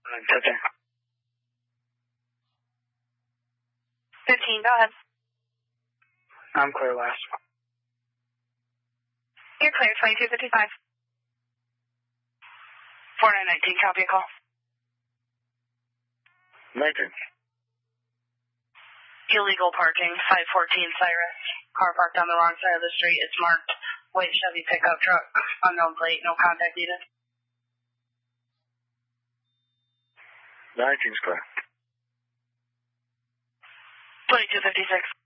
Okay. 15, go ahead. I'm clear last. You're clear, 2255. 4919, copy a call. Lincoln. Illegal parking, 514 Cyrus. Car parked on the wrong side of the street. It's marked white Chevy pickup truck. Unknown plate, no contact needed. 19's clear. 2256.